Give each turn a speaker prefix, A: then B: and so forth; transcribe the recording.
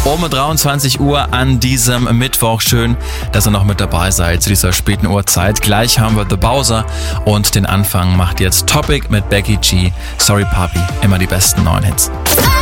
A: Um 23 Uhr an diesem Mittwoch. Schön, dass ihr noch mit dabei seid zu dieser späten Uhrzeit. Gleich haben wir The Bowser und den Anfang macht jetzt Topic mit Becky G. Sorry Papi, immer die besten neuen Hits.